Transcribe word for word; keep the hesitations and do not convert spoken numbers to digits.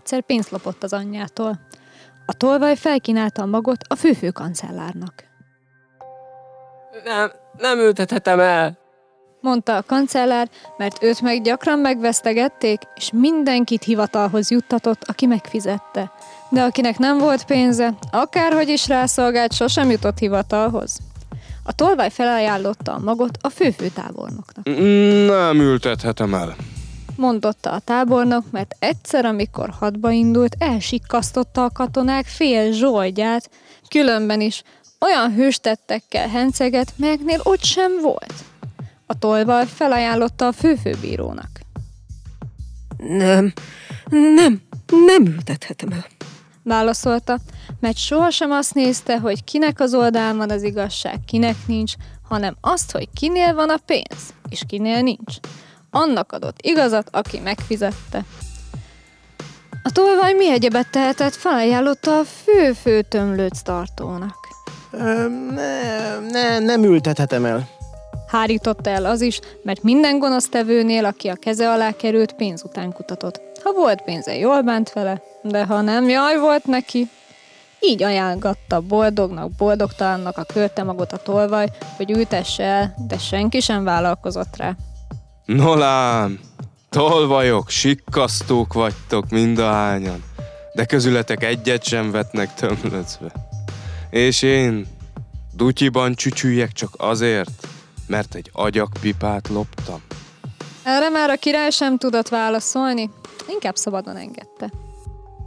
egyszer pénzt lopott az anyjától. A tolvaj felkínálta a magot a főfőkancellárnak. Nem, nem ültethetem el, Mondta a kancellár, mert őt meg gyakran megvesztegették, és mindenkit hivatalhoz juttatott, aki megfizette. De akinek nem volt pénze, akárhogy is rászolgált, sosem jutott hivatalhoz. A tolvaj felajánlotta a magot a főfőtábornoknak. Nem ültethetem el. Mondotta a tábornok, mert egyszer, amikor hadba indult, elsikkasztotta a katonák fél zsoldját, különben is olyan hőstettekkel henceget, melyeknél ott sem volt. A tolvaj felajánlotta a főfőbírónak. Nem, nem, nem ültethetem el. Válaszolta, mert sohasem azt nézte, hogy kinek az oldalán van az igazság, kinek nincs, hanem azt, hogy kinél van a pénz, és kinél nincs. Annak adott igazat, aki megfizette. A tolvaj mi egyebet tehetett, felajánlotta a fő-főtömlőc tartónak. Nem, ne, nem ültethetem el. Hárította el az is, mert minden gonosztevőnél, aki a keze alá került, pénz után kutatott. Ha volt pénze, jól bánt vele, de ha nem, jaj volt neki. Így ajánlgatta boldognak, boldogtalannak a költemagot a tolvaj, hogy ültesse el, de senki sem vállalkozott rá. Nolám, tolvajok, sikkasztók vagytok mindahányan, de közületek egyet sem vetnek tömlöcbe. És én dutyiban csücsüljek csak azért, mert egy agyagpipát loptam. Erre már a király sem tudott válaszolni, inkább szabadon engedte.